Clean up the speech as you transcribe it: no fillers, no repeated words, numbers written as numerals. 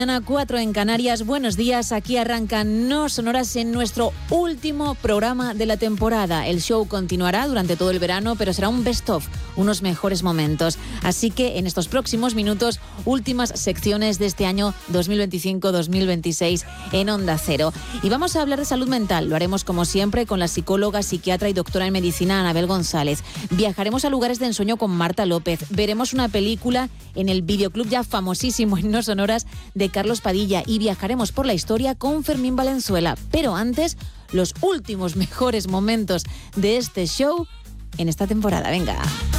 4 en Canarias, buenos días, aquí arrancan No Sonoras en nuestro último programa de la temporada. El show continuará durante todo el verano, pero será un best of, unos mejores momentos. Así que en estos próximos minutos, últimas secciones de este año 2025-2026 en Onda Cero. Y vamos a hablar de salud mental, lo haremos como siempre con la psicóloga, psiquiatra y doctora en medicina Anabel González. Viajaremos a lugares de ensueño con Marta López, veremos una película en el videoclub ya famosísimo en No Sonoras de Carlos Padilla y viajaremos por la historia con Fermín Valenzuela. Pero antes, los últimos mejores momentos de este show en esta temporada. Venga.